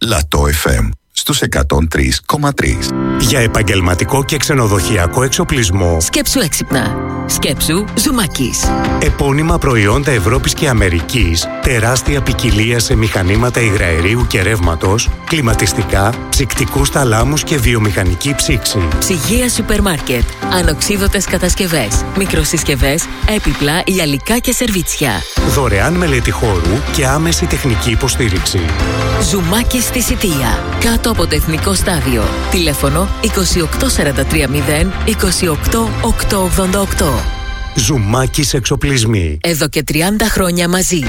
Λατό FM στους 103,3. Για επαγγελματικό και ξενοδοχειακό εξοπλισμό, σκέψου έξυπνα. Σκέψου Ζουμάκης. Επώνυμα προϊόντα Ευρώπης και Αμερικής, τεράστια ποικιλία σε μηχανήματα υγραερίου και ρεύματος, κλιματιστικά, ψυκτικούς θαλάμους και βιομηχανική ψήξη. Ψυγεία σούπερ μάρκετ, ανοξίδωτες κατασκευές, μικροσυσκευές, έπιπλα, λιαλικά και σερβίτσια. Δωρεάν μελέτη χώρου και άμεση τεχνική υποστήριξη. Ζουμάκης στη Σιτία, κάτω από το Εθνικό Στάδιο. Τηλέφωνο 28430 28888. Ζουμάκης εξοπλισμοί. Εδώ και 30 χρόνια μαζί.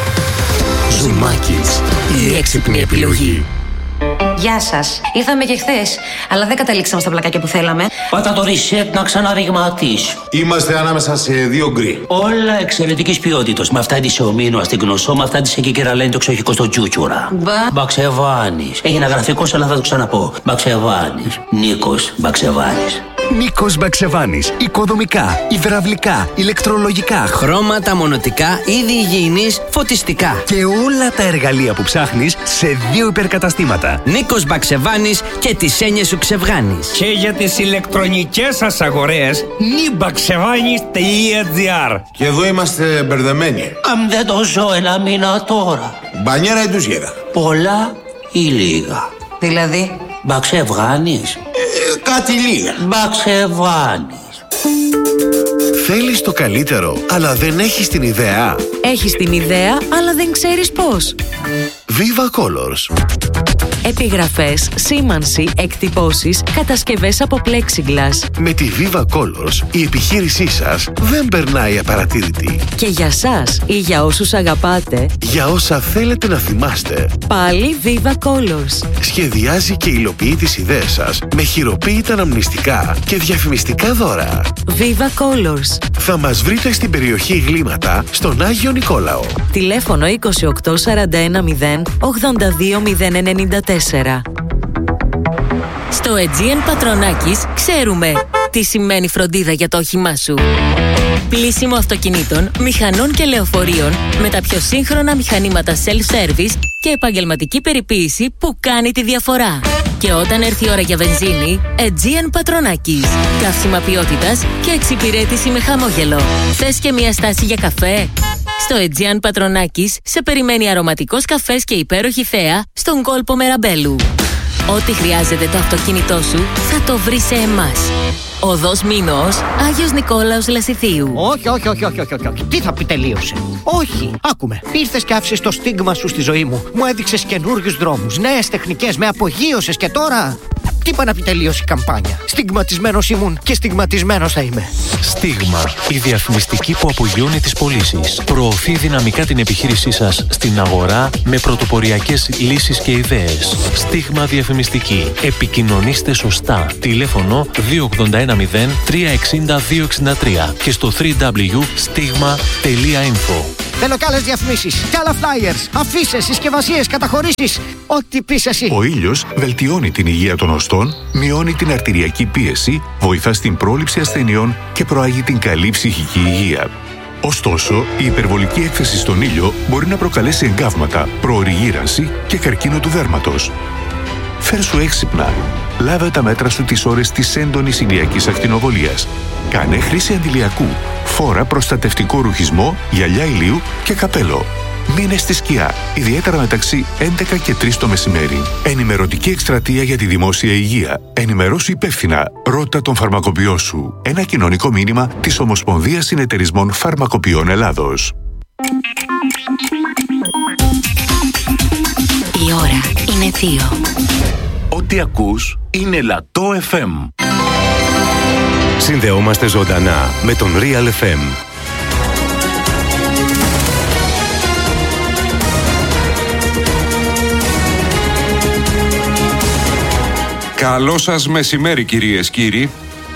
Ζουμάκης, η έξυπνη επιλογή. Γεια σας. Ήρθαμε και χθες, αλλά δεν καταλήξαμε στα πλακάκια που θέλαμε. Πάτα το reset να ξαναριγματίσει. Είμαστε ανάμεσα σε δύο γκρι. Όλα εξαιρετικής ποιότητας. Με αυτά της ομίνου στην Γνωσό, με αυτά της εκεί και ραλένει το ξεχικό στο Τσούτσουρα. Μπαξεβάνης. Έγινε γραφικός, αλλά θα το ξαναπώ. Μπαξεβάνης. Νίκος Μπαξεβάνης. Νίκος Μπαξεβάνης. Οικοδομικά, υδραυλικά, ηλεκτρολογικά, χρώματα, μονοτικά, είδη υγιεινής, φωτιστικά. Και όλα τα εργαλεία που ψάχνεις σε δύο υπερκαταστήματα. Νίκος Μπαξεβάνης και τις έννοιες σου ξεβγάνεις. Και για τις ηλεκτρονικές σας αγορές, nibaxevanis.gr. Και εδώ είμαστε μπερδεμένοι. Αν δεν το ζω ένα μήνα τώρα. Μπανιέρα ή τουζιέρα. Πολλά ή λίγα. Δηλαδή, Μπαξεβάνης. Κάτι λίγα. Μπαξεβάνης. Θέλεις το καλύτερο, αλλά δεν έχεις την ιδέα. Έχεις την ιδέα, αλλά δεν ξέρεις πώς. Viva Colors. Επιγραφές, σήμανση, εκτυπώσεις, κατασκευές από plexiglass. Με τη Viva Colors η επιχείρησή σας δεν περνάει απαρατήρητη. Και για σας ή για όσους αγαπάτε, για όσα θέλετε να θυμάστε, πάλι Viva Colors. Σχεδιάζει και υλοποιεί τις ιδέες σας με χειροποίητα αναμνηστικά και διαφημιστικά δώρα. Viva Colors. Θα μας βρείτε στην περιοχή Γλύματα, στον Άγιο Νικόλαο. Τηλέφωνο 28 41 0 82 094. Στο Aegean Πατρονάκης ξέρουμε τι σημαίνει φροντίδα για το όχημά σου. Πλύσιμο αυτοκινήτων, μηχανών και λεωφορείων με τα πιο σύγχρονα μηχανήματα self-service και επαγγελματική περιποίηση που κάνει τη διαφορά. Και όταν έρθει η ώρα για βενζίνη, Aegean Πατρονάκης. Καύσιμα ποιότητας και εξυπηρέτηση με χαμόγελο. Θες και μια στάση για καφέ? Στο Aegean Πατρονάκης σε περιμένει αρωματικός καφές και υπέροχη θέα στον κόλπο Μεραμπέλου. Ό,τι χρειάζεται το αυτοκίνητό σου θα το βρει σε εμάς. Οδός Μήνος, Άγιος Νικόλαος Λασιθίου. Όχι. Τι θα πει τελείωσε? Όχι, άκουμε. Ήρθες και άφησες το στίγμα σου στη ζωή μου. Μου έδειξες καινούριους δρόμους, νέες τεχνικές, με απογείωσες και τώρα... Τι είπα να πει τελείωσε η καμπάνια? Στιγματισμένος ήμουν και στιγματισμένος θα είμαι. Στίγμα, η διαφημιστική που απογειώνει τις πωλήσεις. Προωθεί δυναμικά την επιχείρησή σας στην αγορά με πρωτοποριακές λύσεις και ιδέες. Στίγμα διαφημιστική. Επικοινωνήστε σωστά. Τηλέφωνο 2810 360 263 και στο www.stigma.info. Θέλω κι άλλες διαφημίσεις, κι άλλα flyers, αφίσες, συσκευασίες, καταχωρήσεις. Ό,τι πεις εσύ. Ο ήλιος βελτιώνει την υγεία των οστών, μειώνει την αρτηριακή πίεση, βοηθά στην πρόληψη ασθενειών και προάγει την καλή ψυχική υγεία. Ωστόσο, η υπερβολική έκθεση στον ήλιο μπορεί να προκαλέσει εγκάβματα, προοριγύρανση και καρκίνο του δέρματος. Φέρσου έξυπνα. Λάβε τα μέτρα σου τις ώρες της έντονης ηλιακής ακτινοβολίας. Κάνε χρήση αντιλιακού. Φόρα προστατευτικό ρουχισμό, γυαλιά ηλίου και καπέλο. Μείνε στη σκιά, ιδιαίτερα μεταξύ 11 και 3 το μεσημέρι. Ενημερωτική εκστρατεία για τη δημόσια υγεία. Ενημερώσου υπεύθυνα. Ρώτα τον φαρμακοποιό σου. Ένα κοινωνικό μήνυμα της Ομοσπονδίας Συνεταιρισμών Φαρμακοποιών Ελλάδος. Η ώρα είναι 2. Ό,τι ακούς είναι Λατό FM. Συνδεόμαστε ζωντανά με τον Real FM. Καλό σας μεσημέρι, κυρίες, κύριοι.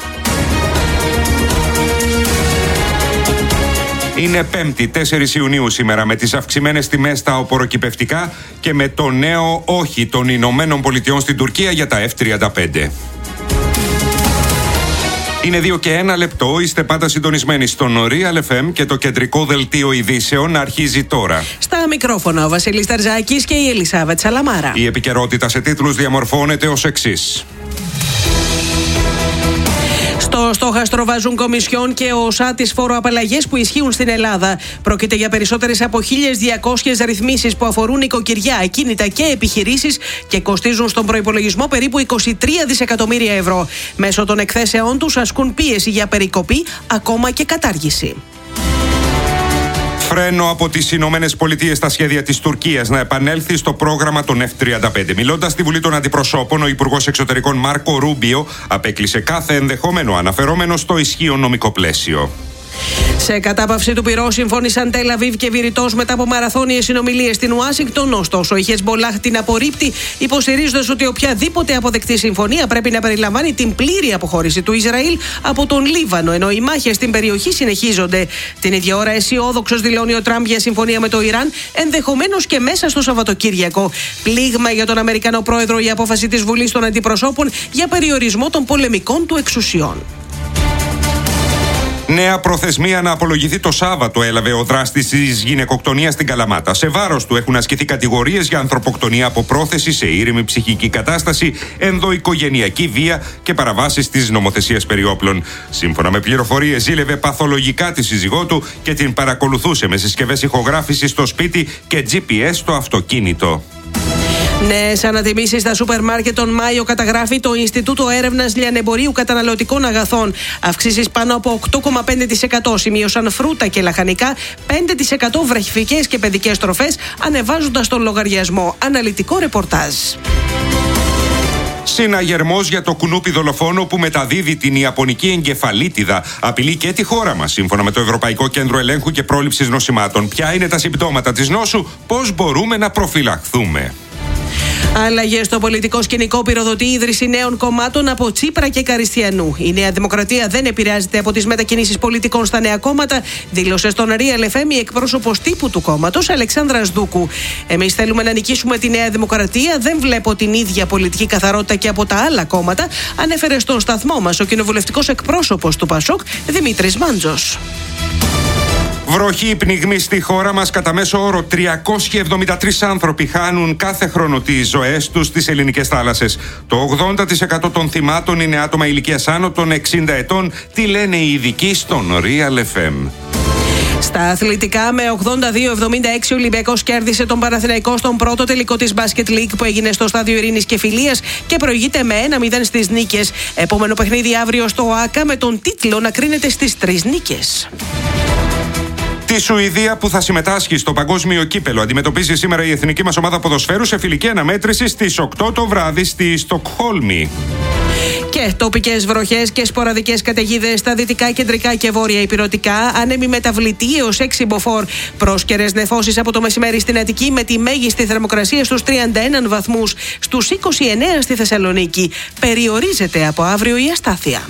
Είναι Πέμπτη, 4 Ιουνίου σήμερα, με τις αυξημένες τιμές στα οπωροκυπευτικά και με το νέο όχι των Ηνωμένων Πολιτειών στην Τουρκία για τα F-35. Είναι 2 και 1 λεπτό. Είστε πάντα συντονισμένοι στον Real FM και το κεντρικό δελτίο ειδήσεων αρχίζει τώρα. Στα μικρόφωνα ο Βασίλης Ταρζάκης και η Ελισάβετ Σαλαμάρα. Η επικαιρότητα σε τίτλους διαμορφώνεται ως εξής. Στο στόχαστρο βάζουν Κομισιόν και ο ΩΣΑ τις φοροαπαλλαγές που ισχύουν στην Ελλάδα. Πρόκειται για περισσότερες από 1.200 ρυθμίσεις που αφορούν οικοκυριά, ακίνητα και επιχειρήσεις και κοστίζουν στον προϋπολογισμό περίπου 23 δισεκατομμύρια ευρώ. Μέσω των εκθέσεών τους ασκούν πίεση για περικοπή, ακόμα και κατάργηση. Φρένο από τις Ηνωμένες Πολιτείες στα σχέδια της Τουρκίας να επανέλθει στο πρόγραμμα των F-35. Μιλώντας στη Βουλή των Αντιπροσώπων, ο Υπουργός Εξωτερικών Μάρκο Ρούμπιο απέκλεισε κάθε ενδεχόμενο αναφερόμενο στο ισχύον νομικό πλαίσιο. Σε κατάπαυση του πυρός συμφώνησαν Τελ Αβίβ και Βηρητός μετά από μαραθώνιες συνομιλίες στην Ουάσιγκτον. Ωστόσο, η Χεσμπολάχ την απορρίπτει, υποστηρίζοντας ότι οποιαδήποτε αποδεκτή συμφωνία πρέπει να περιλαμβάνει την πλήρη αποχώρηση του Ισραήλ από τον Λίβανο, ενώ οι μάχες στην περιοχή συνεχίζονται. Την ίδια ώρα, αισιόδοξος δηλώνει ο Τραμπ για συμφωνία με το Ιράν, ενδεχομένως και μέσα στο Σαββατοκύριακο. Πλήγμα για τον Αμερικανό πρόεδρο η απόφαση της Βουλής των Αντιπροσώπων για περιορισμό των πολεμικών του εξουσιών. Νέα προθεσμία να απολογηθεί το Σάββατο έλαβε ο δράστης της γυναικοκτονίας στην Καλαμάτα. Σε βάρος του έχουν ασκηθεί κατηγορίες για ανθρωποκτονία από πρόθεση σε ήρεμη ψυχική κατάσταση, ενδοοικογενειακή βία και παραβάσεις της νομοθεσίας περί όπλων. Σύμφωνα με πληροφορίες, ζήλευε παθολογικά τη σύζυγό του και την παρακολουθούσε με συσκευές ηχογράφησης στο σπίτι και GPS στο αυτοκίνητο. Νέες ανατιμήσεις στα σούπερ μάρκετ τον Μάιο καταγράφει το Ινστιτούτο Έρευνας Λιανεμπορίου Καταναλωτικών Αγαθών. Αυξήσεις πάνω από 8,5% σημείωσαν φρούτα και λαχανικά, 5% βρεφικές και παιδικές τροφές, ανεβάζοντας τον λογαριασμό. Αναλυτικό ρεπορτάζ. Συναγερμός για το κουνούπι δολοφόνο που μεταδίδει την ιαπωνική εγκεφαλίτιδα απειλεί και τη χώρα μας. Σύμφωνα με το Ευρωπαϊκό Κέντρο Ελέγχου και Πρόληψης Νοσημάτων, ποια είναι τα συμπτώματα της νόσου, πώς μπορούμε να προφυλαχθούμε. Αλλαγές στο πολιτικό σκηνικό πυροδοτεί η ίδρυση νέων κομμάτων από Τσίπρα και Καριστιανού. Η Νέα Δημοκρατία δεν επηρεάζεται από τις μετακινήσεις πολιτικών στα νέα κόμματα, δήλωσε στον Real FM η εκπρόσωπος τύπου του κόμματος, Αλεξάνδρας Δούκου. Εμείς θέλουμε να νικήσουμε τη Νέα Δημοκρατία. Δεν βλέπω την ίδια πολιτική καθαρότητα και από τα άλλα κόμματα, ανέφερε στον σταθμό μας ο κοινοβουλευτικός εκπρόσωπος του Πασόκ, Δημήτρης Μάντζος. Βροχή, πνιγμή στη χώρα μας. Κατά μέσο όρο 373 άνθρωποι χάνουν κάθε χρόνο τις ζωές τους στις ελληνικές θάλασσες. Το 80% των θυμάτων είναι άτομα ηλικίας άνω των 60 ετών. Τι λένε οι ειδικοί στον Real FM. Στα αθλητικά, με 82-76 ο Ολυμπιακός κέρδισε τον Παναθηναϊκό στον πρώτο τελικό της Basket League που έγινε στο Στάδιο Ειρήνης και Φιλίας και προηγείται με 1-0 στις νίκες. Επόμενο παιχνίδι αύριο στο ΟΑΚΑ με τον τίτλο να κρίνεται στις 3 νίκες. Τη Σουηδία, που θα συμμετάσχει στο παγκόσμιο κύπελο, αντιμετωπίζει σήμερα η εθνική μας ομάδα ποδοσφαίρου σε φιλική αναμέτρηση στις 8 το βράδυ στη Στοκχόλμη. Και τοπικές βροχές και σποραδικές καταιγίδες στα δυτικά, κεντρικά και βόρεια ηπειρωτικά. Άνεμη μεταβλητή έως 6 μποφόρ. Πρόσκαιρες νεφώσεις από το μεσημέρι στην Αττική με τη μέγιστη θερμοκρασία στους 31 βαθμούς. Στους 29 στη Θεσσαλονίκη. Περιορίζεται από αύριο η αστάθεια.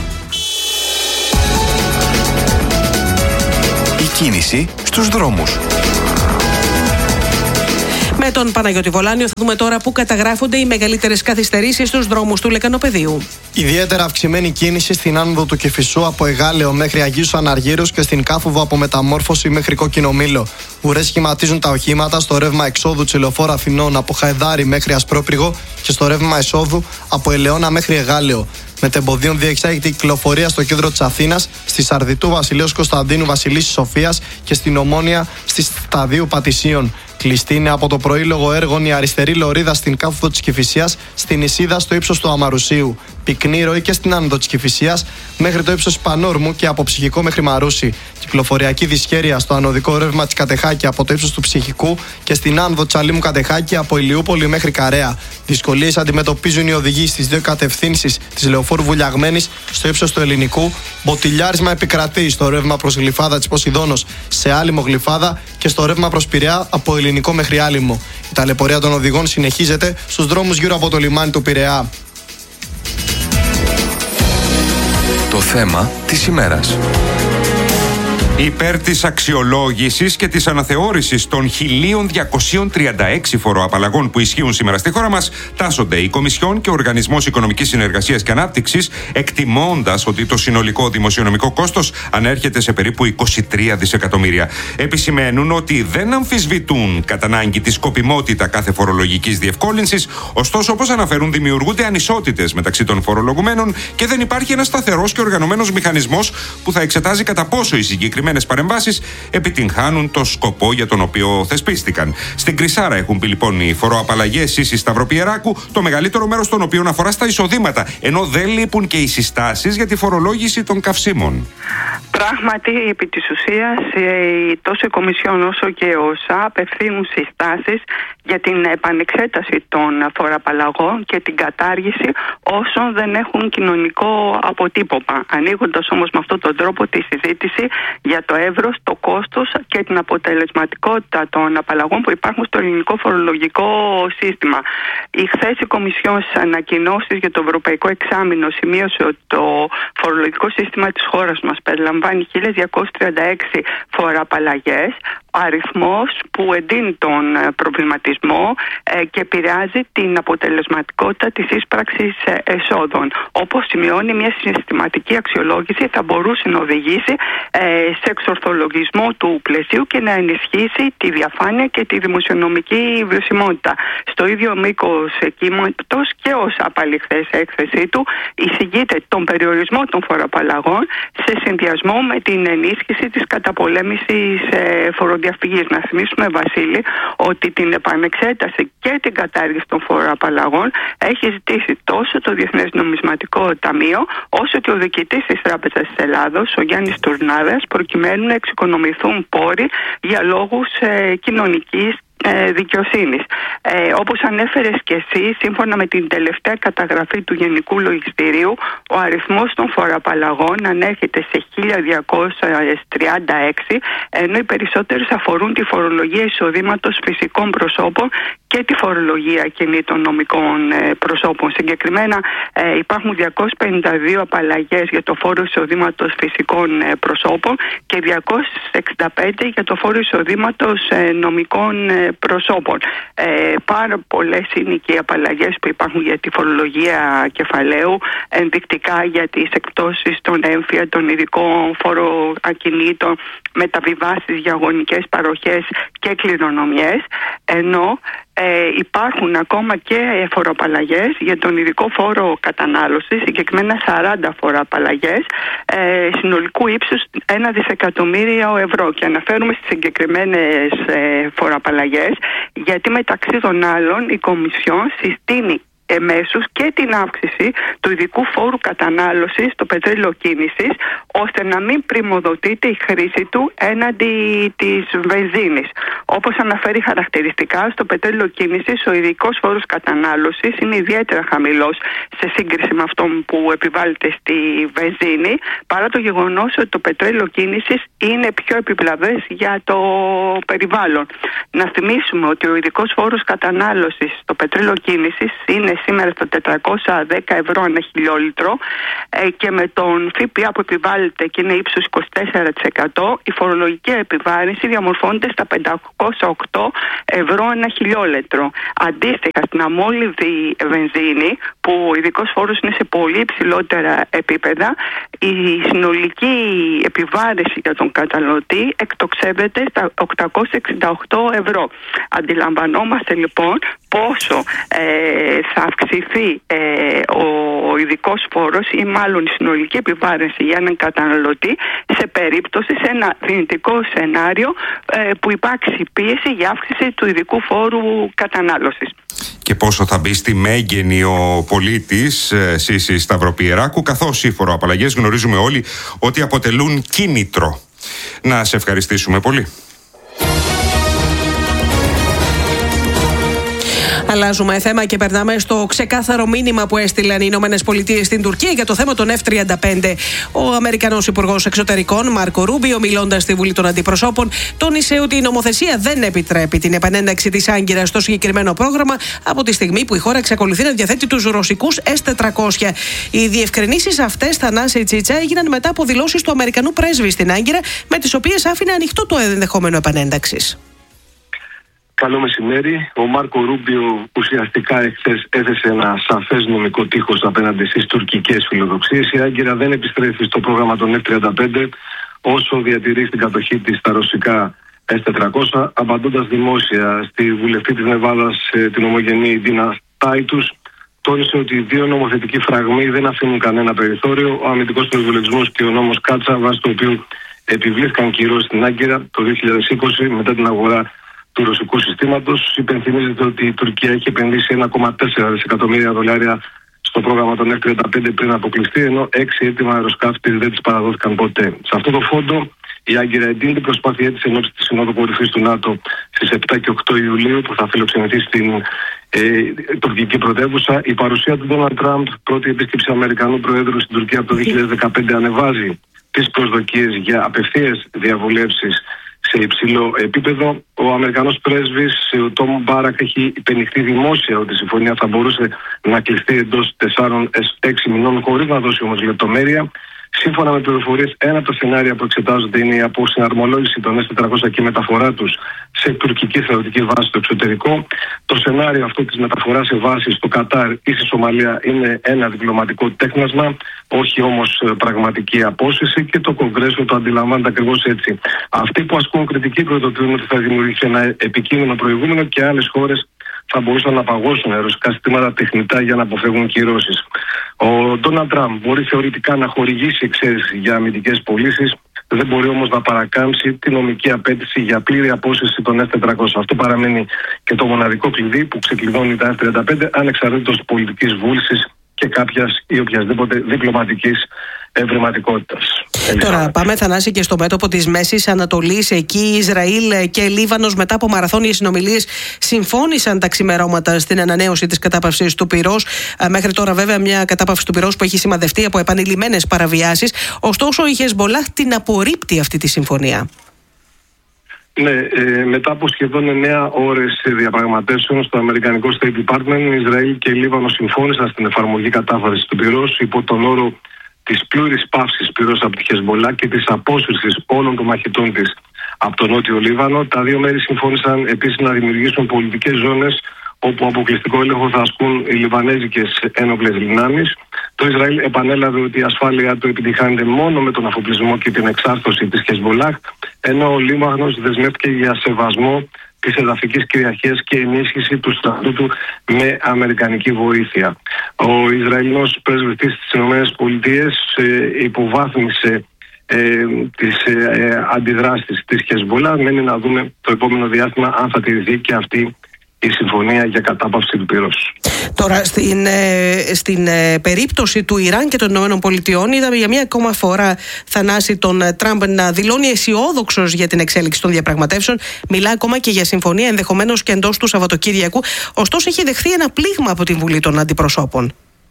Κίνηση στους δρόμους. Με τον Παναγιώτη Βολάνιο θα δούμε τώρα πού καταγράφονται οι μεγαλύτερες καθυστερήσεις στους δρόμους του Λεκανοπεδίου. Ιδιαίτερα αυξημένη κίνηση στην άνοδο του Κηφισού από Εγάλεο μέχρι Αγίους Αναργύρους και στην Κάφοβο από Μεταμόρφωση μέχρι Κόκκινο Μήλο. Ουρές σχηματίζουν τα οχήματα στο ρεύμα εξόδου Τσιλοφόρα Αθηνών από Χαϊδάρι μέχρι Ασπρόπυργο και στο ρεύμα εσόδου από Ελαιώνα μέχρι Εγάλεο. Μετεμποδίων διεξάγεται η κυκλοφορία στο κέντρο της Αθήνας, στη Σαρδιτού Βασιλέως Κωνσταντίνου Βασιλίσσης Σοφίας και στην Ομόνια στη Σταδίου Πατησίων. Κλειστή είναι από το πρωί λόγω έργων η αριστερή λωρίδα στην Κάφοδο της Κηφισίας, στην Ισίδα στο ύψος του Αμαρουσίου. Πυκνή ροή και στην άνοδο της Κηφισίας μέχρι το ύψος Πανόρμου και από Ψυχικό μέχρι Μαρούσι. Κυκλοφοριακή δυσχέρεια στο ανωδικό ρεύμα της Κατεχάκη από το ύψος του Ψυχικού και στην άνοδο της Αλήμου Κατεχάκη από Ηλιούπολη μέχρι Καρέα. Δυσκολίες αντιμετωπίζουν οι οδηγοί στις δύο κατευθύνσεις της Λεωφόρου Βουλιαγμένης στο ύψος του Ελληνικού. Μποτιλιάρισμα επικρατεί στο ρεύμα προς Γλυφάδα της Ποσειδώνος σε Άλυμο Γλυφάδα και στο ρεύμα προς Πειραιά από Ελληνικό μέχρι Άλυμο. Η ταλαιπωρία των οδηγών συνεχίζεται στους δρόμους γύρω από το λιμάνι του Πειραιά. Το θέμα της ημέρας. Υπέρ της αξιολόγησης και της αναθεώρησης των 1.236 φοροαπαλλαγών που ισχύουν σήμερα στη χώρα μας τάσσονται η Κομισιόν και ο Οργανισμός Οικονομικής Συνεργασίας και Ανάπτυξης, εκτιμώντας ότι το συνολικό δημοσιονομικό κόστος ανέρχεται σε περίπου 23 δισεκατομμύρια. Επισημαίνουν ότι δεν αμφισβητούν κατά ανάγκη τη σκοπιμότητα κάθε φορολογικής διευκόλυνσης, ωστόσο, όπως αναφέρουν, δημιουργούνται ανισότητες μεταξύ των φορολογουμένων και δεν υπάρχει ένας σταθερός και οργανωμένος μηχανισμός που θα εξετάζει κατά πόσο οι συγκεκριμένες παρεμβάσεις επιτυγχάνουν το σκοπό για τον οποίο θεσπίστηκαν. Στην Κρυσάρα έχουν πει λοιπόν οι φοροαπαλλαγές Σύσης Σταυροπιεράκου, το μεγαλύτερο μέρος των οποίων αφορά στα εισοδήματα, ενώ δεν λείπουν και οι συστάσεις για τη φορολόγηση των καυσίμων. Πράγματι, επί της ουσίας, τόσο η Κομισιόν όσο και ο ΩΣΑ απευθύνουν συστάσεις για την επανεξέταση των φοροαπαλλαγών και την κατάργηση όσων δεν έχουν κοινωνικό αποτύπωμα, ανοίγοντας όμως με αυτόν τον τρόπο τη συζήτηση για το εύρος, το κόστος και την αποτελεσματικότητα των απαλλαγών που υπάρχουν στο ελληνικό φορολογικό σύστημα. Χθες η Κομισιόν στις ανακοινώσεις για το Ευρωπαϊκό Εξάμηνο σημείωσε ότι το φορολογικό σύστημα της χώρας μας περιλαμβάνει 1.236 φοροαπαλλαγές, αριθμός που εντείνει τον προβληματισμό και επηρεάζει την αποτελεσματικότητα της ίσπραξης εσόδων. Όπως σημειώνει, μια συστηματική αξιολόγηση θα μπορούσε να οδηγήσει σε εξορθολογισμό του πλαισίου και να ενισχύσει τη διαφάνεια και τη δημοσιονομική βιωσιμότητα. Στο ίδιο μήκος κύματος και όσα απαλλή χθες έκθεσή του εισηγείται τον περιορισμό των φοροαπαλλαγών σε συνδυασμό με την ενίσχυση της καταπολέμησης φοροδιαφυγής. Να θυμίσουμε, Βασίλη, ότι την επανεξέταση και την κατάργηση των φοροαπαλλαγών έχει ζητήσει τόσο το Διεθνές Νομισματικό Ταμείο όσο και ο διοικητής της Τράπεζας της Ελλάδος, ο Γιάννης Τουρνάρας, προκειμένου να εξοικονομηθούν πόροι για λόγους κοινωνικής δικαιοσύνης. Όπως ανέφερες και εσύ, σύμφωνα με την τελευταία καταγραφή του Γενικού Λογιστηρίου, ο αριθμός των φοροαπαλλαγών ανέρχεται σε 1.236, ενώ οι περισσότερες αφορούν τη φορολογία εισοδήματος φυσικών προσώπων και τη φορολογία κινήτων νομικών προσώπων. Συγκεκριμένα υπάρχουν 252 απαλλαγές για το φόρο εισοδήματος φυσικών προσώπων και 265 για το φόρο εισοδήματος νομικών προσώπων. Πάρα πολλές είναι και οι απαλλαγές που υπάρχουν για τη φορολογία κεφαλαίου, ενδεικτικά για τις εκπτώσεις των έμφυα, των ειδικών φοροακινήτων, μεταβιβάσεις για αγωνικές παροχές και κληρονομιές, ενώ υπάρχουν ακόμα και φοροαπαλλαγές για τον ειδικό φόρο κατανάλωσης, συγκεκριμένα 40 φοροαπαλλαγές συνολικού ύψους 1 δισεκατομμύριο ευρώ. Και αναφέρουμε στις συγκεκριμένες φοροαπαλλαγές γιατί μεταξύ των άλλων η Κομισιόν συστήνει εμέσους και την αύξηση του ειδικού φόρου κατανάλωσης στο πετρέλαιο κίνησης, ώστε να μην πριμοδοτείται η χρήση του έναντι της βενζίνης. Όπως αναφέρει χαρακτηριστικά, στο πετρέλαιο κίνησης ο ειδικός φόρος κατανάλωσης είναι ιδιαίτερα χαμηλός σε σύγκριση με αυτόν που επιβάλλεται στη βενζίνη, παρά το γεγονός ότι το πετρέλαιο κίνησης είναι πιο επιβλαβές για το περιβάλλον. Να θυμίσουμε ότι ο ειδικός φόρος κατανάλωσης στο πετρέλαιο κίνησης είναι σήμερα στα 410 ευρώ ένα χιλιόλιτρο και με τον ΦΠΑ που επιβάλλεται και είναι ύψος 24%, η φορολογική επιβάρυνση διαμορφώνεται στα 508 ευρώ ένα χιλιόλιτρο. Αντίστοιχα, στην αμόλυβδη βενζίνη, που ο ειδικός φόρος είναι σε πολύ υψηλότερα επίπεδα, η συνολική επιβάρυνση για τον καταναλωτή εκτοξεύεται στα 868 ευρώ. Αντιλαμβανόμαστε λοιπόν πόσο θα αυξηθεί ο ειδικός φόρος ή μάλλον η συνολική επιβάρυνση για έναν καταναλωτή σε περίπτωση, σε ένα δυνητικό σενάριο που υπάρξει πίεση για αύξηση του ειδικού φόρου κατανάλωσης. Και πόσο θα μπει στη μέγενη ο πολίτης Σύσης Σταυροπιεράκου, καθώς οι φοροαπαλλαγές γνωρίζουμε όλοι ότι αποτελούν κίνητρο. Να σε ευχαριστήσουμε πολύ. Αλλάζουμε θέμα και περνάμε στο ξεκάθαρο μήνυμα που έστειλαν οι Ηνωμένες Πολιτείες στην Τουρκία για το θέμα των F-35. Ο Αμερικανός Υπουργός Εξωτερικών, Μάρκο Ρούμπιο, μιλώντας στη Βουλή των Αντιπροσώπων, τόνισε ότι η νομοθεσία δεν επιτρέπει την επανένταξη της Άγκυρας στο συγκεκριμένο πρόγραμμα από τη στιγμή που η χώρα εξακολουθεί να διαθέτει τους ρωσικούς S-400. Οι διευκρινήσεις αυτές, Θανάση Τσίτσα, έγιναν μετά από δηλώσεις του Αμερικανού πρέσβη στην Άγκυρα, με τις οποίες άφηνε ανοιχτό το ενδεχόμενο επανένταξης. Καλό μεσημέρι. Ο Μάρκο Ρούμπιο ουσιαστικά εχθές έθεσε ένα σαφές νομικό τείχος απέναντι στις τουρκικές φιλοδοξίες. Η Άγκυρα δεν επιστρέφει στο πρόγραμμα των F-35 όσο διατηρεί στην κατοχή της τα ρωσικά S-400, απαντώντας δημόσια στη βουλευτή της Νεβάδας, την ομογενή Ντίνα Τάιτους, τόνισε ότι οι δύο νομοθετικοί φραγμοί δεν αφήνουν κανένα περιθώριο. Ο αμυντικός περιβολισμός και ο νόμος Κάτσα, βάσει του οποίου επιβλήθηκαν κυρώσεις στην Άγκυρα το 2020 μετά την αγορά του ρωσικού συστήματος. Υπενθυμίζεται ότι η Τουρκία έχει επενδύσει 1,4 δισεκατομμύρια δολάρια στο πρόγραμμα των F-35 πριν αποκλειστεί, ενώ 6 έτοιμα αεροσκάφη δεν τις παραδόθηκαν ποτέ. Σε αυτό το φόντο, η Άγκυρα εντείνει την προσπάθειά της ενόψει της Συνόδου Κορυφής του ΝΑΤΟ στις 7 και 8 Ιουλίου, που θα φιλοξενηθεί στην τουρκική πρωτεύουσα. Η παρουσία του Ντόναλντ Τραμπ, πρώτη επίσκεψη Αμερικανού Προέδρου στην Τουρκία από το 2015, ανεβάζει τις προσδοκίες για απευθείας διαβουλεύσεις σε υψηλό επίπεδο. Ο Αμερικανός πρέσβης, ο Τόμ Μπάρακ, έχει υπενηχθεί δημόσια ότι η συμφωνία θα μπορούσε να κλειστεί εντός 4-6 μηνών, χωρίς να δώσει όμως λεπτομέρεια. Σύμφωνα με πληροφορίες, ένα από τα σενάρια που εξετάζονται είναι η αποσυναρμολόγηση των S-400 και η μεταφορά τους σε τουρκική θεωρητική βάση στο εξωτερικό. Το σενάριο αυτό της μεταφοράς σε βάση στο Κατάρ ή στη Σομαλία είναι ένα διπλωματικό τέχνασμα, όχι όμως πραγματική απόσυση, και το Κογκρέσο το αντιλαμβάνεται ακριβώς έτσι. Αυτοί που ασκούν κριτική προειδοποιούν ότι θα δημιουργήσει ένα επικίνδυνο προηγούμενο και άλλες χώρες θα μπορούσαν να παγώσουν ρωσικά συστήματα τεχνητά για να αποφεύγουν κυρώσεις. Ο Ντόναλντ Τραμπ μπορεί θεωρητικά να χορηγήσει εξαίρεση για αμυντικές πωλήσεις, δεν μπορεί όμως να παρακάμψει τη νομική απέτηση για πλήρη απόσυρση των F-400. Αυτό παραμένει και το μοναδικό κλειδί που ξεκλειδώνει τα F-35, ανεξαρτήτως πολιτικής βούλησης και κάποιας ή οποιασδήποτε διπλωματικής ευρηματικότητας. Τώρα πάμε, Θανάση, και στο μέτωπο της Μέσης Ανατολής. Εκεί Ισραήλ και Λίβανος, μετά από μαραθώνιες συνομιλίες, συμφώνησαν τα ξημερώματα στην ανανέωση της κατάπαυσης του πυρός. Μέχρι τώρα, βέβαια, μια κατάπαυση του πυρός που έχει σημαδευτεί από επανειλημμένες παραβιάσεις. Ωστόσο, η Χεσμπολάχ την απορρίπτει αυτή τη συμφωνία. Ναι, μετά από σχεδόν 9 ώρες διαπραγματεύσεων στο αμερικανικό State Department, Ισραήλ και Λίβανο συμφώνησαν στην εφαρμογή κατάφασης του πυρός υπό τον όρο της πλήρης παύσης πυρός από τη Χεσμπολάχ και της απόσυρσης όλων των μαχητών της από τον Νότιο Λίβανο. Τα δύο μέρη συμφώνησαν επίσης να δημιουργήσουν πολιτικές ζώνες όπου αποκλειστικό έλεγχο θα ασκούν οι λιβανέζικες ένοπλες δυνάμεις. Το Ισραήλ επανέλαβε ότι η ασφάλεια του επιτυχάνεται μόνο με τον αφοπλισμό και την εξάρθρωση της Χεσμπολάχ, ενώ ο Λίβανος δεσμεύτηκε για σεβασμό της εδαφικής κυριαρχίας και ενίσχυση του στρατού του με αμερικανική βοήθεια. Ο Ισραηλινός πρεσβευτής στις ΗΠΑ υποβάθμισε τις αντιδράσεις της Χεσμπολάχ. Μένει να δούμε το επόμενο διάστημα αν θα τηρηθεί και αυτή η συμφωνία για κατάπαυση του πυρός. Τώρα, στην περίπτωση του Ιράν και των ΗΠΑ, είδαμε για μία ακόμα φορά, Θανάση, τον Τραμπ να δηλώνει αισιόδοξος για την εξέλιξη των διαπραγματεύσεων. Μιλά ακόμα και για συμφωνία ενδεχομένως και εντός του Σαββατοκύριακου. Ωστόσο, έχει δεχθεί ένα πλήγμα από την Βουλή των Αντιπροσώπων.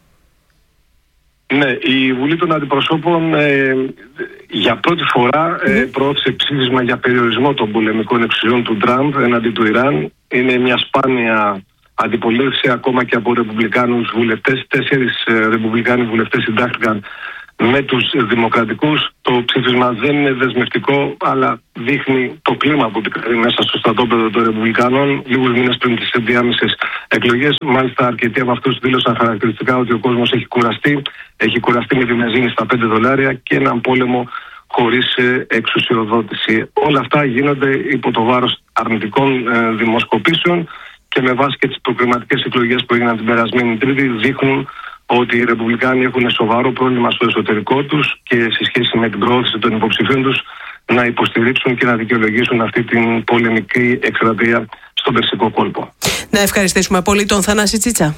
Ναι, η Βουλή των Αντιπροσώπων για πρώτη φορά προώθησε ψήφισμα για περιορισμό των πολεμικών εξουσιών του Τραμπ εναντί του Ιράν. Είναι μια σπάνια αντιπολίτευση ακόμα και από ρεπουμπλικάνους βουλευτές. 4 ρεπουμπλικάνοι βουλευτές συντάχθηκαν με τους δημοκρατικούς. Το ψήφισμα δεν είναι δεσμευτικό, αλλά δείχνει το κλίμα που επικρατεί μέσα στο στρατόπεδο των ρεπουμπλικάνων λίγους μήνες πριν τις ενδιάμεσες εκλογές. Μάλιστα, αρκετοί από αυτούς δήλωσαν χαρακτηριστικά ότι ο κόσμος έχει κουραστεί με τη βενζίνη στα $5 και έναν πόλεμο χωρίς εξουσιοδότηση. Όλα αυτά γίνονται υπό το βάρος αρνητικών δημοσκοπήσεων και με βάση και τις προκριματικές εκλογές που έγιναν την περασμένη Τρίτη δείχνουν ότι οι Ρεπουμπλικάνοι έχουν σοβαρό πρόβλημα στο εσωτερικό τους και σε σχέση με την προώθηση των υποψηφίων τους να υποστηρίξουν και να δικαιολογήσουν αυτή την πολεμική εκστρατεία στον Περσικό κόλπο. Να ευχαριστήσουμε πολύ τον Θανάση Τσίτσα.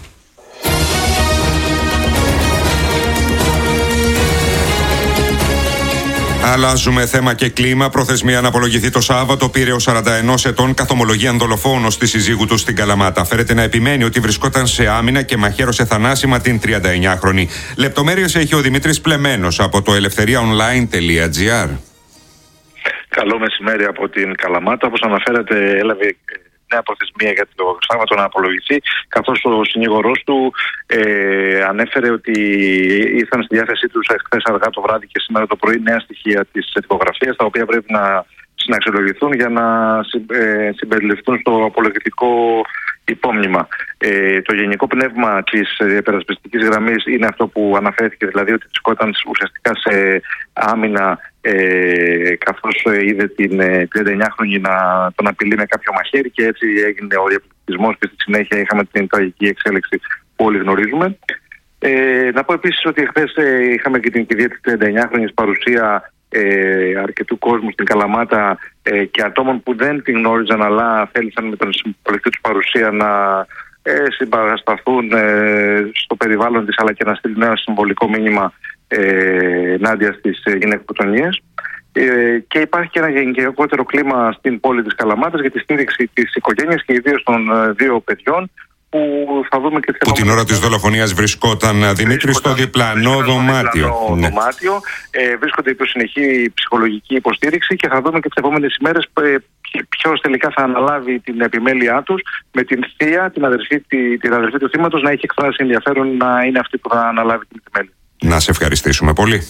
Αλλάζουμε θέμα και κλίμα. Προθεσμία να απολογηθεί το Σάββατο πήρε ο 41 ετών καθομολογίαν δολοφόνος της συζύγου του στην Καλαμάτα. Φέρεται να επιμένει ότι βρισκόταν σε άμυνα και μαχαίρωσε θανάσιμα την 39χρονη. Λεπτομέρειες έχει ο Δημήτρης Πλεμένος από το ελευθεριαonline.gr. Καλό μεσημέρι από την Καλαμάτα. Όπως αναφέρεται, έλαβε νέα προθεσμία για το Σάββατο να απολογηθεί, καθώς ο συνήγορός του ανέφερε ότι ήρθαν στη διάθεσή τους χθες αργά το βράδυ και σήμερα το πρωί νέα στοιχεία της δικογραφίας, τα οποία πρέπει να συναξιολογηθούν για να συμπεριληφθούν στο απολογητικό υπόμνημα. Το γενικό πνεύμα της υπερασπιστικής γραμμής είναι αυτό που αναφέρθηκε, δηλαδή ότι βρισκόταν ουσιαστικά σε άμυνα, καθώς είδε την 39χρονη να τον απειλεί με κάποιο μαχαίρι, και έτσι έγινε ο διαπληκτισμός και στη συνέχεια είχαμε την τραγική εξέλιξη που όλοι γνωρίζουμε. Να πω επίσης ότι χθες είχαμε και την κηδεία της 39χρονης, παρουσία αρκετού κόσμου στην Καλαμάτα και ατόμων που δεν την γνώριζαν, αλλά θέλησαν με την συμπολιτική τους παρουσία να συμπαρασταθούν στο περιβάλλον της, αλλά και να στείλουν ένα συμβολικό μήνυμα ενάντια στις γυναικοκτονίες. Και υπάρχει και ένα γενικότερο κλίμα στην πόλη της Καλαμάτας για τη στήριξη της οικογένειας και ιδίως των δύο παιδιών, που θα δούμε και που την ώρα της δολοφονίας βρισκόταν, Δημήτρη, στο διπλανό δωμάτιο. Βρίσκονται υπό συνεχή ψυχολογική υποστήριξη και θα δούμε και τις επόμενες ημέρες ποιος τελικά θα αναλάβει την επιμέλειά τους, με την θεία, την αδερφή του θύματος, να έχει εκφράσει ενδιαφέρον να είναι αυτή που θα αναλάβει την επιμέλεια. Να σε ευχαριστήσουμε πολύ.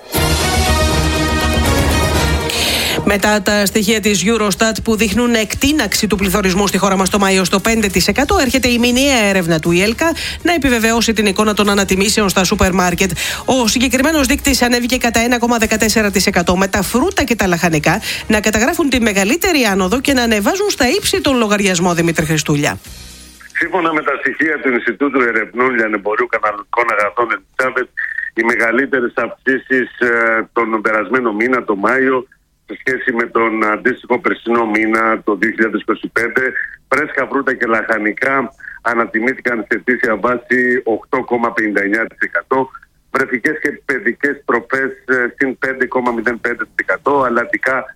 Μετά τα στοιχεία της Eurostat που δείχνουν εκτείναξη του πληθωρισμού στη χώρα μας το Μάιο στο 5%, έρχεται η μηνιαία έρευνα του ΙΕΛΚΑ να επιβεβαιώσει την εικόνα των ανατιμήσεων στα σούπερ μάρκετ. Ο συγκεκριμένος δείκτης ανέβηκε κατά 1,14%, με τα φρούτα και τα λαχανικά να καταγράφουν τη μεγαλύτερη άνοδο και να ανεβάζουν στα ύψη τον λογαριασμό, Δημήτρη Χριστούλια. Σύμφωνα με τα στοιχεία του Ινστιτούτου Ερευνών Λιανεμπορίου Καταναλωτικών Αγαθών, οι μεγαλύτερες αυξήσεις τον περασμένο μήνα, το Μάιο, σε σχέση με τον αντίστοιχο περσινό μήνα το 2025, φρέσκα φρούτα και λαχανικά ανατιμήθηκαν σε ετήσια βάση 8,59%, βρεφικές και παιδικές τροφές συν 5,05%, αλατικά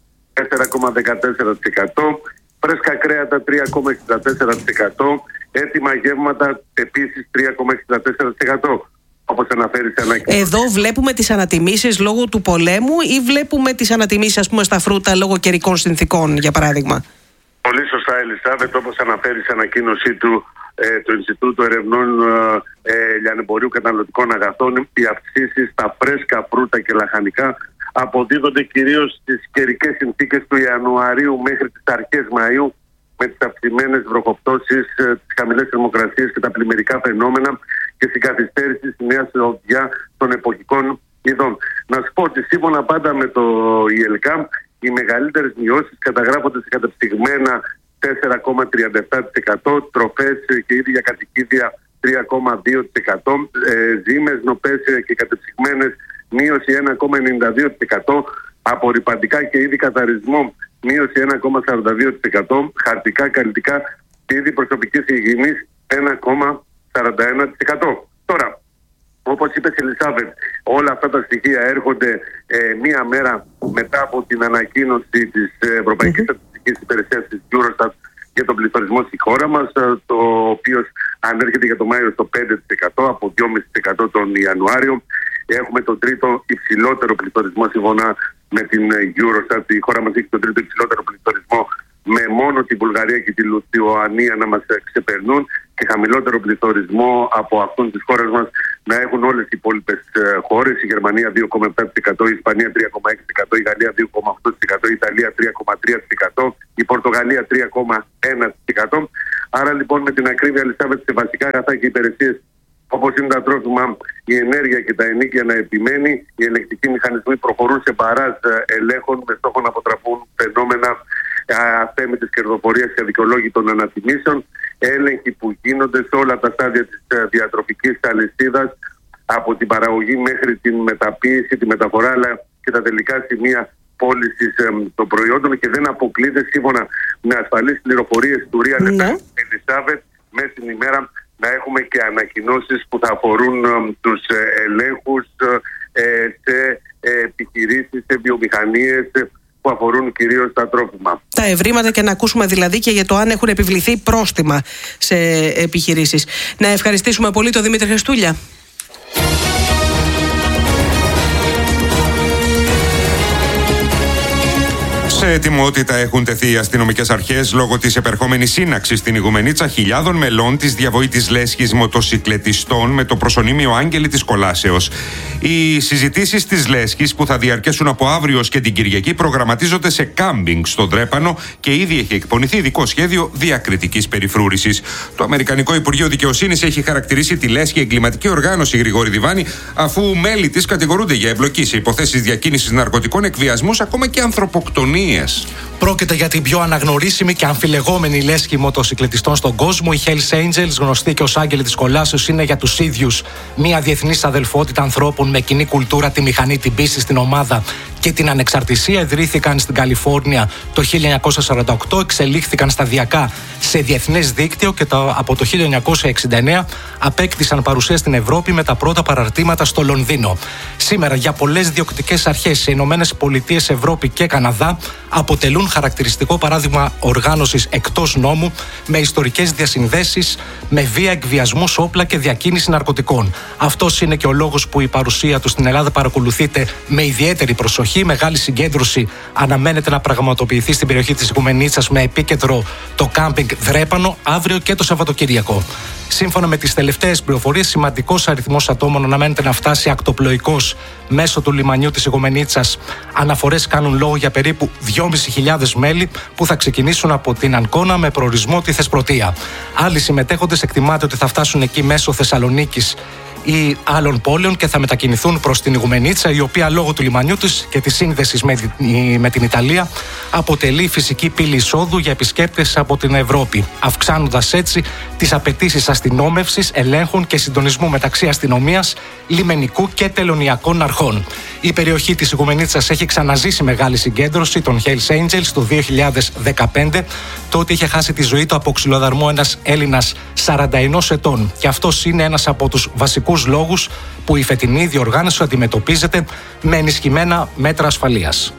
4,14%, φρέσκα κρέατα 3,64%, έτοιμα γεύματα επίσης 3,64%. Όπως αναφέρει σε ανακοίνωση. Εδώ βλέπουμε τις ανατιμήσεις λόγω του πολέμου ή βλέπουμε τις ανατιμήσεις, ας πούμε, στα φρούτα λόγω καιρικών συνθήκων, για παράδειγμα? Πολύ σωστά, Ελισάβετ, όπως αναφέρει σε ανακοίνωσή του το Ινστιτούτο Ερευνών Λιανεμπορίου Καταναλωτικών Αγαθών, οι αυξήσεις στα φρέσκα φρούτα και λαχανικά αποδίδονται κυρίως στις καιρικές συνθήκες του Ιανουαρίου μέχρι τις αρχές Μαΐου, με τις αυξημένες βροχοπτώσεις, τις χαμηλές θερμοκρασίες και τα πλημμυρικά φαινόμενα και στην καθυστέρηση στη νέα συνοδιά των εποχικών ειδών. Να σου πω ότι σύμφωνα πάντα με το ΙΕΛΚΑ, οι μεγαλύτερες μειώσεις καταγράφονται σε κατεψυγμένα 4,37%, τροφές και είδη για κατοικίδια 3,2%, ζύμες, νοπές και κατεψυγμένες μείωση 1,92%, απορρυπαντικά και είδη καθαρισμού μείωση 1,42%, χαρτικά, καλλιτικά και είδη προσωπικής υγιεινής 1,41%. Τώρα, όπως είπε η Ελισάβετ, όλα αυτά τα στοιχεία έρχονται μία μέρα μετά από την ανακοίνωση της Ευρωπαϊκής Στατιστικής Υπηρεσίας της Eurostat για τον πληθωρισμό στη χώρα μας, το οποίο ανέρχεται για το Μάιο στο 5%, από 2,5% τον Ιανουάριο. Έχουμε τον τρίτο υψηλότερο πληθωρισμό σύμφωνα με την Eurostat. Η χώρα μας έχει τον τρίτο υψηλότερο πληθωρισμό, με μόνο την Βουλγαρία και τη Λιθουανία να μας ξεπερνούν, και χαμηλότερο πληθωρισμό από αυτόν της χώρας μας να έχουν όλες οι υπόλοιπες χώρες. Η Γερμανία 2,7%, η Ισπανία 3,6%, η Γαλλία 2,8%, η Ιταλία 3,3%, η Πορτογαλία 3,1%. Άρα λοιπόν, με την ακρίβεια, Ελισάβετ, σε βασικά αγαθά και υπηρεσίες όπως είναι τα τρόφιμα, η ενέργεια και τα ενοίκια να επιμένει, οι ελεκτικοί μηχανισμοί προχωρούν σε μπαράζ ελέγχων με στόχο να αποτραπούν φαινόμενα αθέμητης κερδοφορίας και αδικαιολόγητων ανατιμήσεων, έλεγχοι που γίνονται σε όλα τα στάδια της διατροφικής αλυσίδας, από την παραγωγή μέχρι την μεταποίηση, τη μεταφορά, αλλά και τα τελικά σημεία πώλησης των προϊόντων, και δεν αποκλείται, σύμφωνα με ασφαλείς πληροφορίες του Real Elizabeth, μέσα στην ημέρα να έχουμε και ανακοινώσεις που θα αφορούν τους ελέγχους σε επιχειρήσεις, σε βιομηχανίες που αφορούν κυρίως τα τρόφιμα. Τα ευρήματα και να ακούσουμε δηλαδή και για το αν έχουν επιβληθεί πρόστιμα σε επιχειρήσεις. Να ευχαριστήσουμε πολύ τον Δημήτρη Χριστούλια. Σε ετοιμότητα έχουν τεθεί οι αστυνομικές αρχές λόγω της επερχόμενης σύναξης στην Ιγουμενίτσα χιλιάδων μελών της διαβόητης λέσχης μοτοσικλετιστών με το προσωνύμιο Άγγελη της Κολάσεως. Οι συζητήσεις της λέσχης που θα διαρκέσουν από αύριο και την Κυριακή προγραμματίζονται σε κάμπινγκ στον Δρέπανο και ήδη έχει εκπονηθεί ειδικό σχέδιο διακριτικής περιφρούρησης. Το Αμερικανικό Υπουργείο Δικαιοσύνης έχει χαρακτηρίσει τη λέσχη εγκληματική οργάνωση, Γρηγόρη Διβάνη, αφού μέλη της κατηγορούνται για εμπλοκή σε υποθέσεις διακίνησης ναρκωτικών, εκβιασμούς, ακόμα και ανθρωποκτονίες. Πρόκειται για την πιο αναγνωρίσιμη και αμφιλεγόμενη λέσχη μοτοσικλετιστών στον κόσμο. Οι Hells Angels, γνωστοί και ως Άγγελοι της Κολάσεως, είναι για τους ίδιους μια διεθνής αδελφότητα ανθρώπων με κοινή κουλτούρα, τη μηχανή, την πίστη στην ομάδα και την ανεξαρτησία. Ιδρύθηκαν στην Καλιφόρνια το 1948, εξελίχθηκαν σταδιακά σε διεθνές δίκτυο και από το 1969 απέκτησαν παρουσία στην Ευρώπη με τα πρώτα παραρτήματα στο Λονδίνο. Σήμερα για πολλές διοκτικές αρχές σε Ηνωμένες Πολιτείες, Ευρώπη και Καναδά αποτελούν χαρακτηριστικό παράδειγμα οργάνωσης εκτός νόμου, με ιστορικές διασυνδέσεις, με βία, εκβιασμούς, όπλα και διακίνηση ναρκωτικών. Αυτός είναι και ο λόγος που η παρουσία του στην Ελλάδα παρακολουθείται με ιδιαίτερη προσοχή. Μεγάλη συγκέντρωση αναμένεται να πραγματοποιηθεί στην περιοχή της Ιγουμενίτσας με επίκεντρο το κάμπινγκ Δρέπανο αύριο και το Σαββατοκύριακο. Σύμφωνα με τις τελευταίες πληροφορίες, σημαντικός αριθμός ατόμων αναμένεται να φτάσει ακτοπλοϊκός μέσω του λιμανιού της Ιγουμενίτσας. Αναφορές κάνουν λόγο για περίπου 2.500 μέλη που θα ξεκινήσουν από την Ανκώνα με προορισμό τη Θεσπρωτεία. Άλλοι συμμετέχοντες εκτιμάται ότι θα φτάσουν εκεί μέσω Θεσσαλονίκης ή άλλων πόλεων και θα μετακινηθούν προς την Ιγουμενίτσα, η οποία λόγω του λιμανιού της και της σύνδεσης με την Ιταλία αποτελεί φυσική πύλη εισόδου για επισκέπτες από την Ευρώπη, αυξάνοντας έτσι τις απαιτήσεις αστυνόμευσης, ελέγχων και συντονισμού μεταξύ αστυνομίας, λιμενικού και τελωνιακών αρχών. Η περιοχή της Ιγουμενίτσας έχει ξαναζήσει μεγάλη συγκέντρωση των Hells Angels το 2015. Τότε είχε χάσει τη ζωή του από ξυλοδαρμό ένας Έλληνας 41 ετών. Και αυτός είναι ένας από τους βασικούς λόγους που η φετινή διοργάνωση αντιμετωπίζεται με ενισχυμένα μέτρα ασφαλείας.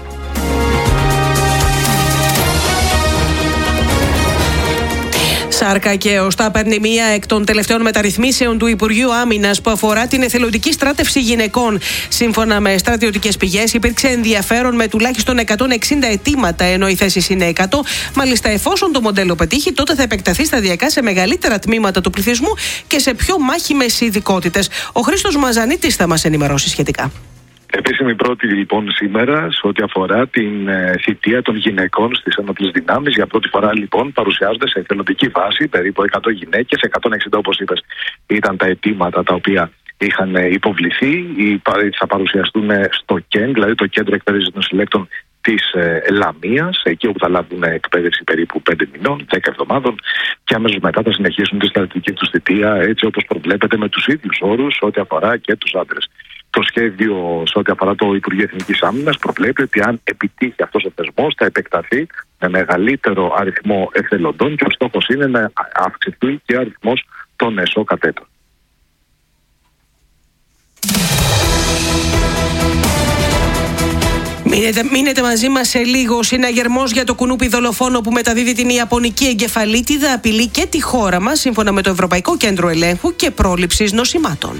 Σάρκα και οστά παίρνει μία εκ των τελευταίων μεταρρυθμίσεων του Υπουργείου Άμυνας που αφορά την εθελοντική στράτευση γυναικών. Σύμφωνα με στρατιωτικές πηγές, υπήρξε ενδιαφέρον με τουλάχιστον 160 αιτήματα, ενώ η θέση είναι 100. Μάλιστα, εφόσον το μοντέλο πετύχει, τότε θα επεκταθεί σταδιακά σε μεγαλύτερα τμήματα του πληθυσμού και σε πιο μάχημες ειδικότητες. Ο Χρήστος Μαζανίτης θα μας ενημερώσει σχετικά. Επίσημη πρώτη λοιπόν σήμερα σε ό,τι αφορά την θητεία των γυναικών στις ενόπλες δυνάμεις. Για πρώτη φορά λοιπόν παρουσιάζονται σε εθελοντική βάση περίπου 100 γυναίκες, 160 όπως είπες ήταν τα αιτήματα τα οποία είχαν υποβληθεί. Θα παρουσιαστούν στο ΚΕΝ, δηλαδή το Κέντρο Εκπαίδευσης Νοσηλεύτων της Λαμίας, εκεί όπου θα λάβουν εκπαίδευση περίπου 5 μηνών, 10 εβδομάδων, και αμέσως μετά θα συνεχίσουν τη στρατιωτική τους θητεία έτσι όπως προβλέπεται με τους ίδιους όρους ό,τι αφορά και τους άντρες. Το σχέδιο σε ό,τι αφορά το Υπουργείο Εθνικής Άμυνας προβλέπει ότι αν επιτύχει αυτός ο θεσμός θα επεκταθεί με μεγαλύτερο αριθμό εθελοντών και ο στόχος είναι να αυξηθεί και ο αριθμός των ΕΣΟ κατέτων. Μείνετε μαζί μας σε λίγο. Συναγερμός για το κουνούπι δολοφόνο που μεταδίδει την Ιαπωνική εγκεφαλίτιδα απειλεί και τη χώρα μας, σύμφωνα με το Ευρωπαϊκό Κέντρο Ελέγχου και Πρόληψης Νοσημάτων.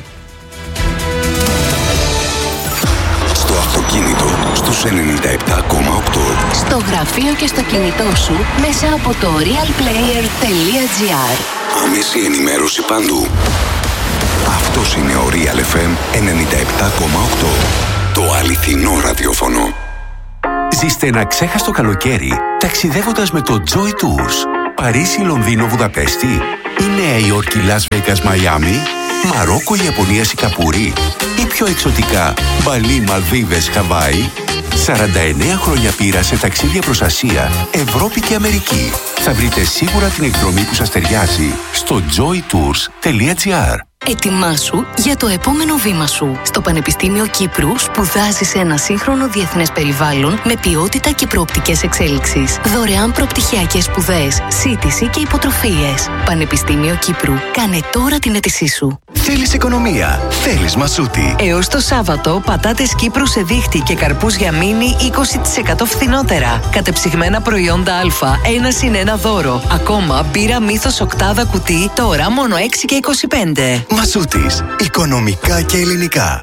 Στο αυτοκίνητο στους 97,8. Στο γραφείο και στο κινητό σου μέσα από το realplayer.gr. Άμεση ενημέρωση παντού. Αυτός είναι ο Real FM 97,8. Το αληθινό ραδιόφωνο. Ζήστε ένα ξέχαστο καλοκαίρι ταξιδεύοντας με το Joy Tours. Παρίσι, Λονδίνο, Βουδαπέστη ή Νέα Υόρκη, Las Vegas, Μαϊάμι, Μαρόκο, Ιαπωνία, Σιγκαπούρη ή πιο εξωτικά Μπαλί, Μαλδίβες, Χαβάη. 49 χρόνια πείρα σε ταξίδια προς Ασία, Ευρώπη και Αμερική. Θα βρείτε σίγουρα την εκδρομή που σας ταιριάζει στο joytours.gr. Ετοιμάσου για το επόμενο βήμα σου. Στο Πανεπιστήμιο Κύπρου σπουδάζεις σε ένα σύγχρονο διεθνές περιβάλλον με ποιότητα και προοπτικές εξέλιξης. Δωρεάν προπτυχιακές σπουδές, σύντηση και υποτροφίες. Πανεπιστήμιο Κύπρου. Κάνε τώρα την αίτησή σου. Θέλεις οικονομία. Θέλεις Μασούτη. Έως το Σάββατο, πατάτες Κύπρου σε δίχτυ και καρπούς για μίνι 20% φθηνότερα. Κατεψυγμένα προϊόντα Α, 1+1 δώρο. Ακόμα μπύρα Μύθος οκτάδα κουτί, τώρα μόνο 6,25. Μασούτης. Οικονομικά και ελληνικά.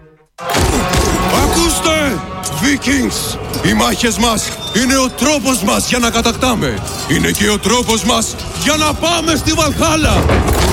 Ακούστε! Vikings! Οι μάχες μας είναι ο τρόπος μας για να κατακτάμε. Είναι και ο τρόπος μας για να πάμε στη Βαλχάλα.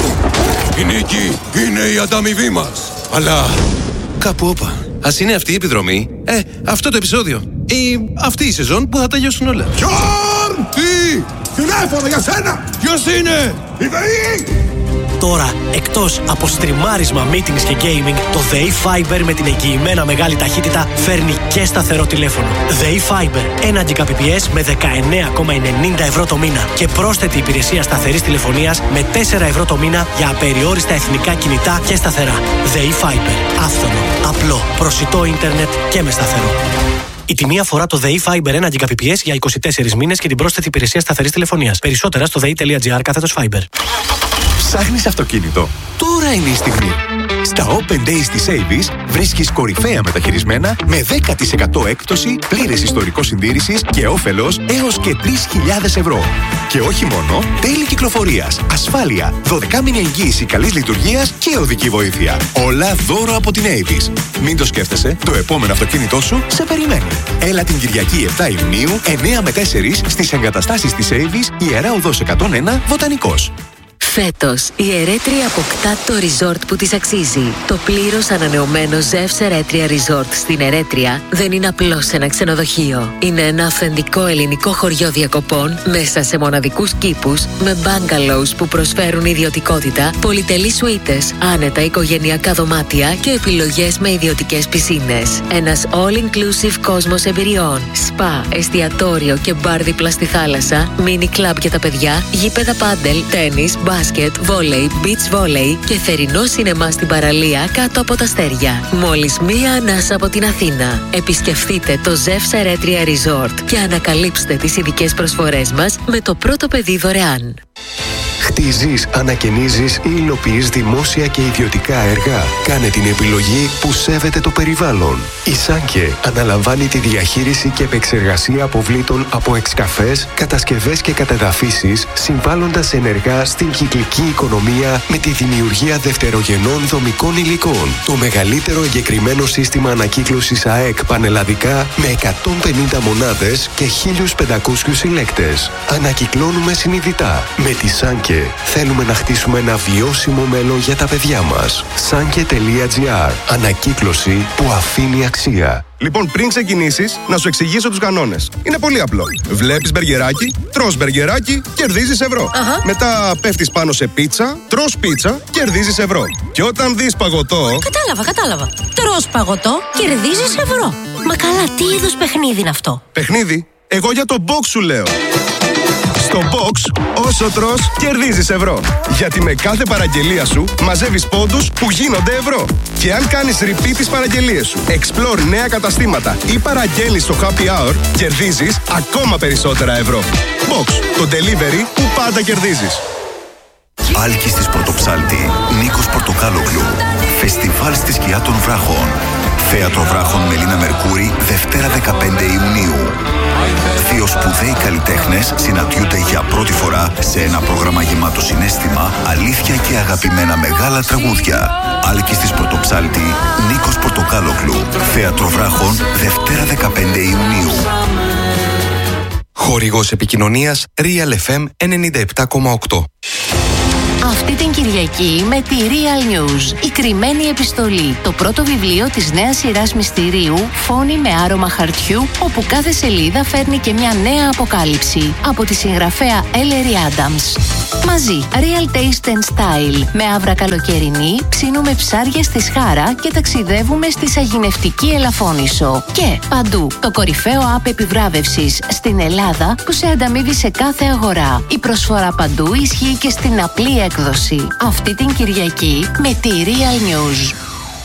Η νίκη είναι η ανταμοιβή μας. Αλλά κάπου όπα. Ας είναι αυτή η επιδρομή, αυτό το επεισόδιο ή αυτή η σεζόν που θα τελειώσουν όλα. Γιόρ! Τι! Τηλέφωνο για σένα! Ποιος είναι? Η ΔΕΗ! Τώρα, εκτός από στριμάρισμα, meetings και gaming, το ΔΕΗ Fiber με την εγγυημένα μεγάλη ταχύτητα φέρνει και σταθερό τηλέφωνο. ΔΕΗ Fiber, 1 Gbps με 19,90 ευρώ το μήνα και πρόσθετη υπηρεσία σταθερής τηλεφωνίας με 4 ευρώ το μήνα για απεριόριστα εθνικά κινητά και σταθερά. ΔΕΗ Fiber, άφθονο, απλό, προσιτό ίντερνετ και με σταθερό. Η τιμή αφορά το ΔΕΗ Fiber 1 Gbps για 24 μήνες και την πρόσθετη υπηρεσία σταθερής τηλεφωνίας. Περισσότερα στο dei.gr/Fiber. Ψάχνεις αυτοκίνητο? Τώρα είναι η στιγμή. Στα Open Days της Avis βρίσκεις κορυφαία μεταχειρισμένα με 10% έκπτωση, πλήρες ιστορικό συντήρησης και όφελος έως και 3.000 ευρώ. Και όχι μόνο, τέλη κυκλοφορίας, ασφάλεια, 12μηνη εγγύηση καλής λειτουργίας και οδική βοήθεια. Όλα δώρο από την Avis. Μην το σκέφτεσαι, το επόμενο αυτοκίνητό σου σε περιμένει. Έλα την Κυριακή 7 Ιουνίου, 9 με 4 στις εγκαταστάσεις της Avis, Ιερά Οδός 101, Βοτανικός. Φέτος, η Ερέτρια αποκτά το resort που της αξίζει. Το πλήρως ανανεωμένο Zeus Ερέτρια Resort στην Ερέτρια δεν είναι απλώς ένα ξενοδοχείο. Είναι ένα αυθεντικό ελληνικό χωριό διακοπών μέσα σε μοναδικούς κήπους με bungalows που προσφέρουν ιδιωτικότητα, πολυτελείς σουίτες, άνετα οικογενειακά δωμάτια και επιλογές με ιδιωτικές πισίνες. Ένας all-inclusive κόσμος εμπειριών, σπα, εστιατόριο και μπαρ δίπλα στη θάλασσα, mini club για τα παιδιά, γήπεδα πάντελ, τένις, μπάσκετ, βόλεϊ, beach volley και θερινό σινεμά στην παραλία κάτω από τα αστέρια. Μόλις μία ανάσα από την Αθήνα. Επισκεφτείτε το Zeus Ερέτρια Resort και ανακαλύψτε τις ειδικές προσφορές μας με το πρώτο παιδί δωρεάν. Χτίζεις, ανακαινίζεις ή υλοποιείς δημόσια και ιδιωτικά έργα. Κάνε την επιλογή που σέβεται το περιβάλλον. Η Σάνκε αναλαμβάνει τη διαχείριση και επεξεργασία αποβλήτων από εξκαφές, κατασκευές και κατεδαφίσεις, συμβάλλοντας ενεργά στην κυκλική οικονομία με τη δημιουργία δευτερογενών δομικών υλικών. Το μεγαλύτερο εγκεκριμένο σύστημα ανακύκλωσης ΑΕΚ πανελλαδικά με 150 μονάδες και 1.500 συλλέκτες. Ανακυκλώνουμε συνειδητά. Με τη Σάνκε θέλουμε να χτίσουμε ένα βιώσιμο μέλλον για τα παιδιά μας. Sanke.gr. Ανακύκλωση που αφήνει αξία. Λοιπόν, πριν ξεκινήσεις, να σου εξηγήσω τους κανόνες. Είναι πολύ απλό. Βλέπεις μπεργκεράκι, τρως μπεργκεράκι, κερδίζεις ευρώ. Μετά πέφτεις πάνω σε πίτσα, τρως πίτσα, κερδίζεις ευρώ. Και όταν δεις παγωτό... Κατάλαβα. Τρως παγωτό, κερδίζεις ευρώ. Μα καλά, τι είδους παιχνίδι είναι αυτό? Παιχνίδι? Εγώ για το box σου λέω. Στο box, όσο τρως, κερδίζεις ευρώ. Γιατί με κάθε παραγγελία σου μαζεύεις πόντους που γίνονται ευρώ. Και αν κάνεις repeat τις παραγγελίες σου, explore νέα καταστήματα ή παραγγέλνεις στο happy hour, κερδίζεις ακόμα περισσότερα ευρώ. Box, το delivery που πάντα κερδίζεις. Άλκης της Πρωτοψάλτη, Νίκος Πορτοκάλογλου. Φεστιβάλ στη σκιά των βράχων. Θέατρο Βράχων Μελίνα Μερκούρη, Δευτέρα 15 Ιουνίου. Δύο σπουδαίοι καλλιτέχνες συναντιούνται για πρώτη φορά σε ένα πρόγραμμα γεμάτο συναίσθημα, αλήθεια και αγαπημένα μεγάλα τραγούδια. Άλκης της Πρωτοψάλτη, Νίκος Πορτοκάλογλου. Θέατρο Βράχων, Δευτέρα 15 Ιουνίου. Χορηγός επικοινωνίας Real FM 97,8. Αυτή την Κυριακή με τη Real News, η κρυμμένη επιστολή, το πρώτο βιβλίο της νέας σειράς μυστηρίου Φόνοι με άρωμα χαρτιού, όπου κάθε σελίδα φέρνει και μια νέα αποκάλυψη από τη συγγραφέα Ellery Adams. Μαζί, Real Taste and Style. Με άβρα καλοκαιρινή, ψήνουμε ψάρια στη Σχάρα και ταξιδεύουμε στη Σαγηνευτική Ελαφώνησο. Και παντού, το κορυφαίο app επιβράβευσης στην Ελλάδα που σε ανταμείβει σε κάθε αγορά. Η προσφορά παντού ισχύει και στην απλή έκδοση. Αυτή την Κυριακή με τη Real News.